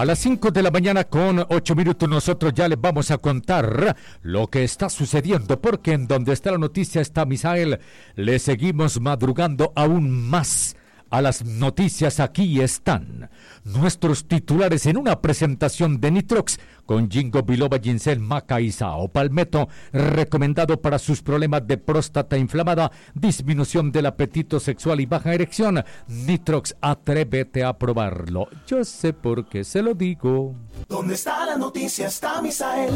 A las 5 de la mañana con 8 minutos nosotros ya les vamos a contar lo que está sucediendo, porque en donde está la noticia está Misael. Le seguimos madrugando aún más a las noticias. Aquí están nuestros titulares en una presentación de Nitrox con Ginkgo biloba, ginseng, maca y sao palmetto, recomendado para sus problemas de próstata inflamada, disminución del apetito sexual y baja erección. Nitrox, atrévete a probarlo. Yo sé por qué se lo digo. ¿Dónde está la noticia? Está Misael.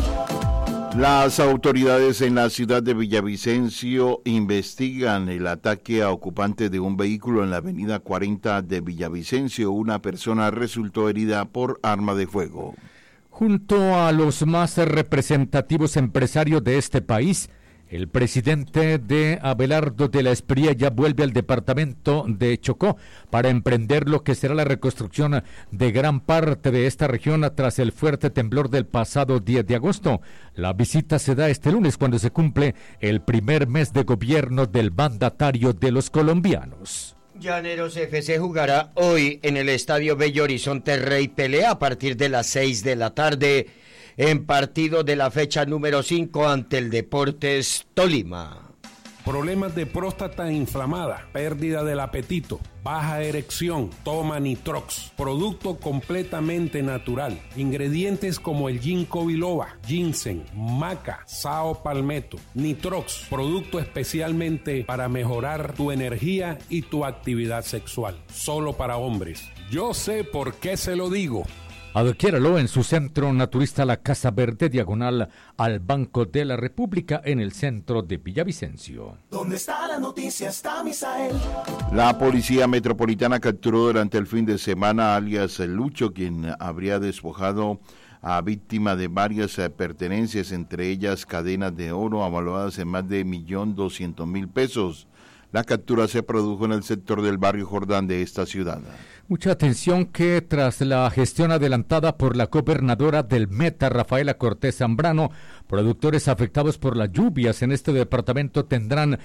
Las autoridades en la ciudad de Villavicencio investigan el ataque a ocupantes de un vehículo en la avenida 40 de Villavicencio. Una persona resultó herida por arma de fuego. Junto a los más representativos empresarios de este país, el presidente de Abelardo de la Espriella ya vuelve al departamento de Chocó para emprender lo que será la reconstrucción de gran parte de esta región tras el fuerte temblor del pasado 10 de agosto. La visita se da este lunes cuando se cumple el primer mes de gobierno del mandatario de los colombianos. Llaneros FC jugará hoy en el Estadio Bello Horizonte Rey Pelé a partir de las 6 de la tarde en partido de la fecha número 5 ante el Deportes Tolima. Problemas de próstata inflamada, pérdida del apetito, baja erección, toma Nitrox, producto completamente natural. Ingredientes como el Ginkgo biloba, ginseng, maca, sao palmetto. Nitrox, producto especialmente para mejorar tu energía y tu actividad sexual. Solo para hombres. Yo sé por qué se lo digo. Adquiéralo en su centro naturista La Casa Verde, diagonal al Banco de la República, en el centro de Villavicencio. ¿Dónde está la noticia? Está Misael. La Policía Metropolitana capturó durante el fin de semana a alias Lucho, quien habría despojado a víctima de varias pertenencias, entre ellas cadenas de oro avaluadas en más de 1.200.000 pesos. La captura se produjo en el sector del barrio Jordán de esta ciudad. Mucha atención que tras la gestión adelantada por la gobernadora del Meta, Rafaela Cortés Zambrano, productores afectados por las lluvias en este departamento tendrán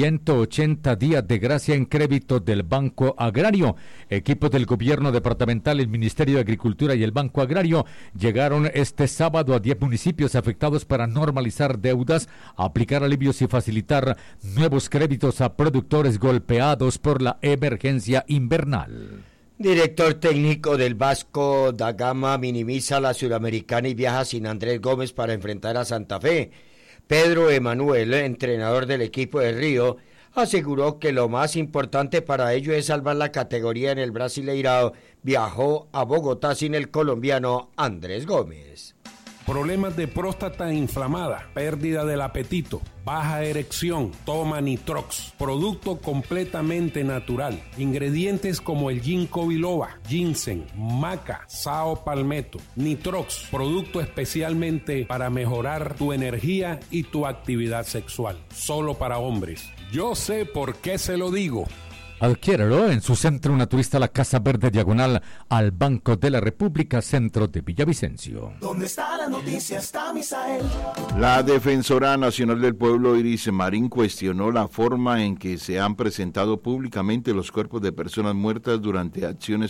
180 días de gracia en crédito del Banco Agrario. Equipos del gobierno departamental, el Ministerio de Agricultura y el Banco Agrario llegaron este sábado a 10 municipios afectados para normalizar deudas, aplicar alivios y facilitar nuevos créditos a productores golpeados por la emergencia invernal. Director técnico del Vasco da Gama minimiza la Suramericana y viaja sin Andrés Gómez para enfrentar a Santa Fe. Pedro Emanuel, entrenador del equipo de Río, aseguró que lo más importante para ello es salvar la categoría en el Brasileirao. Viajó a Bogotá sin el colombiano Andrés Gómez. Problemas de próstata inflamada, pérdida del apetito, baja erección, toma Nitrox, producto completamente natural. Ingredientes como el Ginkgo biloba, ginseng, maca, sao palmetto. Nitrox, producto especialmente para mejorar tu energía y tu actividad sexual. Solo para hombres. Yo sé por qué se lo digo. Adquiéralo en su centro naturista La Casa Verde, diagonal al Banco de la República, centro de Villavicencio. ¿Dónde está la noticia? Está Misael. La Defensora Nacional del Pueblo, Iris Marín, cuestionó la forma en que se han presentado públicamente los cuerpos de personas muertas durante acciones